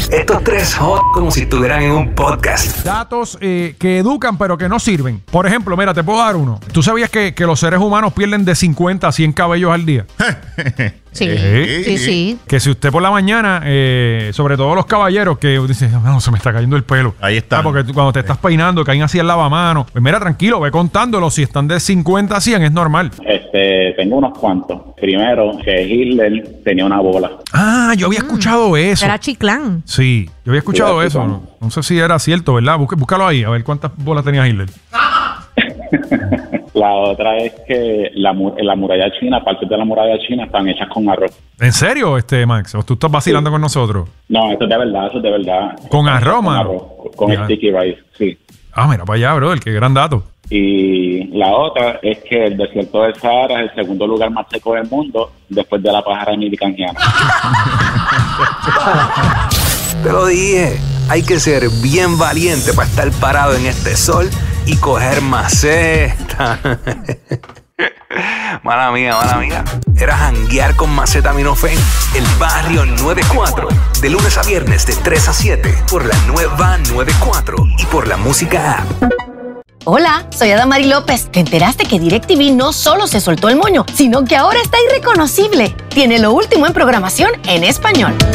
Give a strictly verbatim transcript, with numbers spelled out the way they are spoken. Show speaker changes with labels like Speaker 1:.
Speaker 1: Estos tres hot como si estuvieran en un podcast.
Speaker 2: Datos eh, que educan pero que no sirven. Por ejemplo, mira, te puedo dar uno. ¿Tú sabías que, que los seres humanos pierden de cincuenta a cien cabellos al día?
Speaker 3: Sí,
Speaker 2: Eh,
Speaker 3: sí, sí.
Speaker 2: Que si usted por la mañana, eh, sobre todo los caballeros, que dicen, no, se me está cayendo el pelo.
Speaker 4: Ahí está.
Speaker 2: Ah, porque tú, cuando te estás peinando, caen así el lavamanos. Pues mira, tranquilo, ve contándolo. Si están de cincuenta a cien, es normal.
Speaker 5: Este, tengo unos cuantos. Primero, que Hitler tenía una bola.
Speaker 2: Ah, yo había escuchado eso.
Speaker 3: Era Chiclán.
Speaker 2: Sí, yo había escuchado
Speaker 5: Era
Speaker 2: eso.
Speaker 5: Chiclán.
Speaker 2: No, no sé si era cierto, ¿verdad? Busca- búscalo ahí, a ver cuántas bolas tenía Hitler.
Speaker 5: La otra es que la, mu- la muralla china, partes de la muralla china están hechas con arroz.
Speaker 2: ¿En serio, este Max? ¿O tú estás vacilando con nosotros?
Speaker 5: No, eso es de verdad, eso es de verdad.
Speaker 2: ¿Con arroz,
Speaker 5: Con
Speaker 2: mano?
Speaker 5: arroz, con
Speaker 2: Ya.
Speaker 5: sticky rice, sí.
Speaker 2: Ah, mira, para allá, brother, qué gran dato.
Speaker 5: Y la otra es que el desierto del Sahara es el segundo lugar más seco del mundo después de la pájara americana.
Speaker 1: Te lo dije, hay que ser bien valiente para estar parado en este sol y coger maceta. Mala mía, mala mía. Era janguear con Macetaminofen, el barrio noventa y cuatro. De lunes a viernes de tres a siete por la nueva noventa y cuatro y por la música app.
Speaker 6: Hola, soy Adamari López. ¿Te enteraste que DirecTV no solo se soltó el moño, sino que ahora está irreconocible? Tiene lo último en programación en español.